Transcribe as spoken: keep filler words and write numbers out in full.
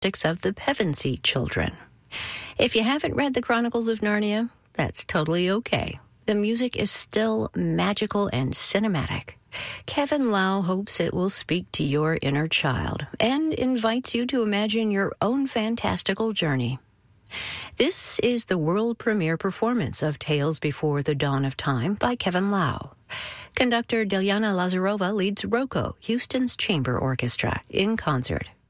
of the Pevensey Children. If you haven't read the Chronicles of Narnia, that's totally okay. The music is still magical and cinematic. Kevin Lau hopes it will speak to your inner child and invites you to imagine your own fantastical journey. This is the world premiere performance of Tales Before the Dawn of Time by Kevin Lau. Conductor Delyana Lazarova leads Roko, Houston's Chamber Orchestra, in concert.